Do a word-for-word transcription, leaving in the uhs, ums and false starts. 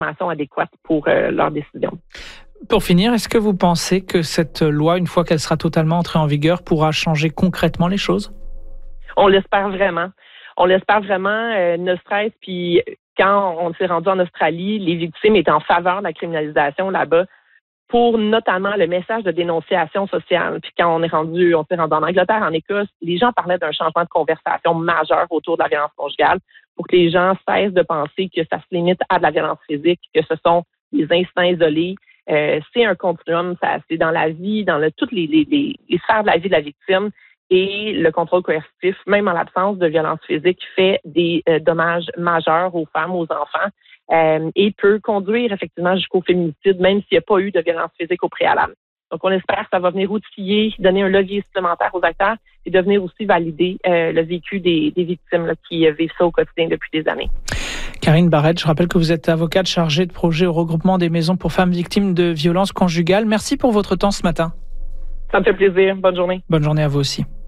informations adéquates pour euh, leurs décisions. Pour finir, est-ce que vous pensez que cette loi, une fois qu'elle sera totalement entrée en vigueur, pourra changer concrètement les choses? On l'espère vraiment. On l'espère vraiment, euh, ne serait-ce, puis quand on s'est rendu en Australie, les victimes étaient en faveur de la criminalisation là-bas pour notamment le message de dénonciation sociale. Puis quand on est rendu, on s'est rendu en Angleterre, en Écosse, les gens parlaient d'un changement de conversation majeur autour de la violence conjugale pour que les gens cessent de penser que ça se limite à de la violence physique, que ce sont des incidents isolés. Euh, c'est un continuum, ça, c'est dans la vie, dans le, toutes les, les, les, les sphères de la vie de la victime. Et le contrôle coercitif, même en l'absence de violence physique, fait des euh, dommages majeurs aux femmes, aux enfants, euh, et peut conduire effectivement jusqu'au féminicide, même s'il n'y a pas eu de violence physique au préalable. Donc, on espère que ça va venir outiller, donner un levier supplémentaire aux acteurs et de venir aussi valider euh, le vécu des, des victimes là, qui euh, vivent ça au quotidien depuis des années. Karine Barrette, je rappelle que vous êtes avocate chargée de projet au regroupement des maisons pour femmes victimes de violences conjugales. Merci pour votre temps ce matin. Ça me fait plaisir. Bonne journée. Bonne journée à vous aussi.